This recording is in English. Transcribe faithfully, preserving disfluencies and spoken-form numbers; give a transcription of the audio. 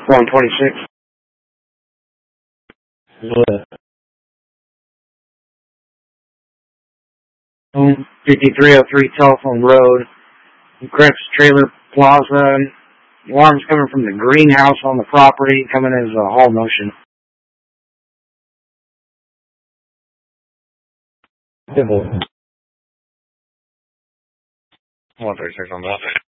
one twenty-six. What? fifty-three oh three Telephone Road. Crepes Trailer Plaza. Alarm's coming from the greenhouse on the property, coming as a Hall motion. Good boy. one thirty-six on that.